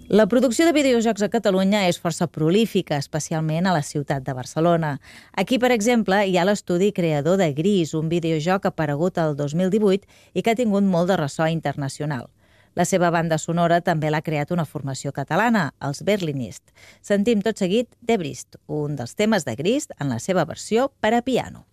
La producció de videojocs a Catalunya és força prolífica, especialment a la ciutat de Barcelona. Aquí, per exemple, hi ha l'estudi creador de Gris, un videojoc aparegut el 2018 i que ha tingut molt de ressò internacional. La seva banda sonora també l'ha creat una formació catalana, els Berlinist. Sentim tot seguit Debrist, un dels temes de Gris en la seva versió per a piano.